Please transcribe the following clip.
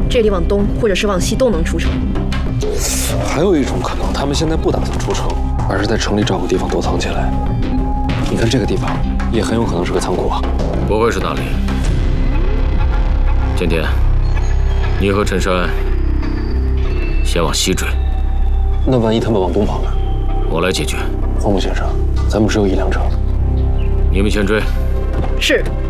这里往东或者是往西都能出城。 还有一种可能，他们现在不打算出城，而是在城里找个地方躲藏起来。你看这个地方，也很有可能是个仓库啊。 不会是那里。今天，你和陈山先往西追。 那万一他们往东跑呢？ 我来解决。 荒木先生，咱们只有1辆车。 你们先追。 是。